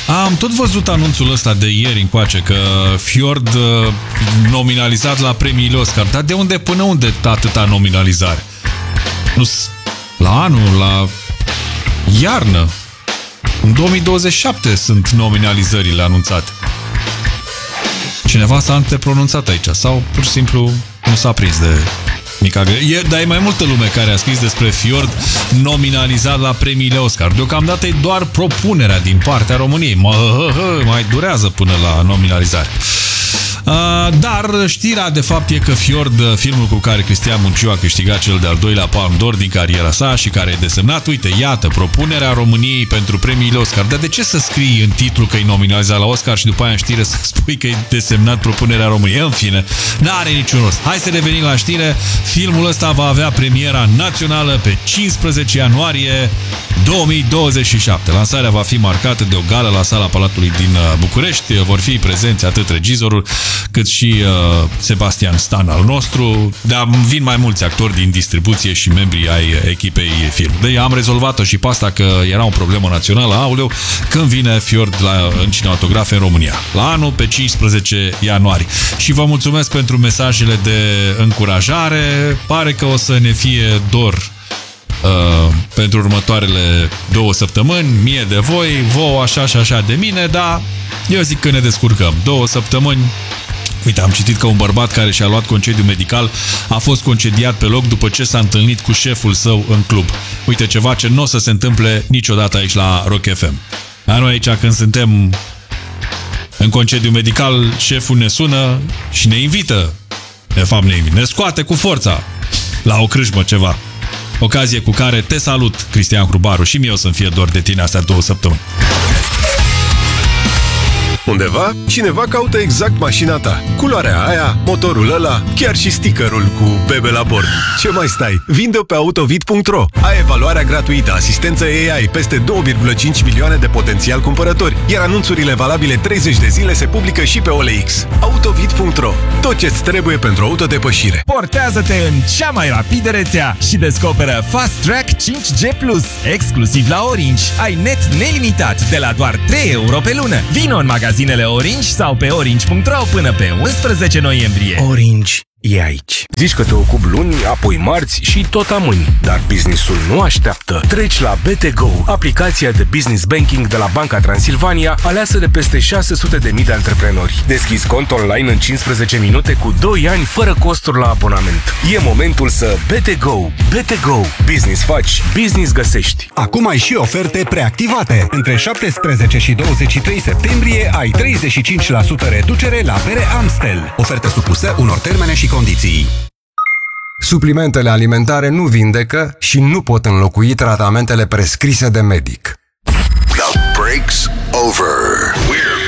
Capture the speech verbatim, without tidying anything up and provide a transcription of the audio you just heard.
Am tot văzut anunțul ăsta de ieri încoace, că Fjord nominalizat la premiile Oscar. Dar de unde până unde atâta nominalizare? Nu, la anul, la iarnă. În două mii douăzeci și șapte sunt nominalizările anunțate. Cineva s-a antepronunțat aici sau pur și simplu nu s-a prins de mica greșeală. Dar e mai multă lume care a scris despre Fjord nominalizat la premiile Oscar. Deocamdată e doar propunerea din partea României. Mai durează până la nominalizare. Dar știrea de fapt e că Fjord, filmul cu care Cristian Munciu a câștigat cel de-al doilea Palme d'Or din cariera sa și care e desemnat, uite, iată, propunerea României pentru premiile Oscar. Dar de ce să scrii în titlu că e nominalizat la Oscar și după aia în știre să spui că e desemnat propunerea României? În fine, n-are niciun rost. Hai să revenim la știre. Filmul ăsta va avea premiera națională pe cincisprezece ianuarie două mii douăzeci și șapte. Lansarea va fi marcată de o gală la Sala Palatului din București. Vor fi prezenți atât regizorul cât și uh, Sebastian Stan al nostru, dar vin mai mulți actori din distribuție și membrii ai echipei film. Deci am rezolvat-o și pe asta că era o problemă națională, aoleu, când vine Fjord la, în cinematografe în România. La anul, pe cincisprezece ianuarie. Și vă mulțumesc pentru mesajele de încurajare. Pare că o să ne fie dor uh, pentru următoarele două săptămâni, mie de voi, vouă așa și așa de mine, dar eu zic că ne descurcăm. Două săptămâni. Uite, am citit că un bărbat care și-a luat concediu medical a fost concediat pe loc după ce s-a întâlnit cu șeful său în club. Uite, ceva ce nu o să se întâmple niciodată aici la Rock F M. La noi aici, când suntem în concediu medical, șeful ne sună și ne invită. De fapt, ne invită. Ne scoate cu forța la o crâșmă ceva. Ocazie cu care te salut, Cristian Hrubaru, și mie o să-mi fie dor de tine astea două săptămâni. Undeva, cineva caută exact mașina ta. Culoarea aia, motorul ăla, chiar și stickerul cu bebe la bord. Ce mai stai? Vinde-o pe autovid punct ro. Ai evaluarea gratuită, asistență A I, peste două virgulă cinci milioane de potențial cumpărători, iar anunțurile valabile treizeci de zile se publică și pe O L X. autovid punct ro. Tot ce-ți trebuie pentru autodepășire. Portează-te în cea mai rapidă rețea și descoperă Fast Track cinci G plus, exclusiv la Orange. Ai net nelimitat de la doar trei euro pe lună. Vino în magazinele Orange sau pe orange punct ro până pe unsprezece noiembrie. Orange e aici. Zici că te ocupi luni, apoi marți și tot amâni. Dar businessul nu așteaptă. Treci la B T Go, aplicația de business banking de la Banca Transilvania, aleasă de peste șase sute de mii de antreprenori. Deschizi cont online în cincisprezece minute cu doi ani fără costuri la abonament. E momentul să B T Go. B T Go. Business faci, business găsești. Acum ai și oferte preactivate. Între șaptesprezece și douăzeci și trei septembrie ai treizeci și cinci la sută reducere la bere Amstel. Ofertă supusă unor termene și condiții. Suplimentele alimentare nu vindecă și nu pot înlocui tratamentele prescrise de medic. The break's over. We're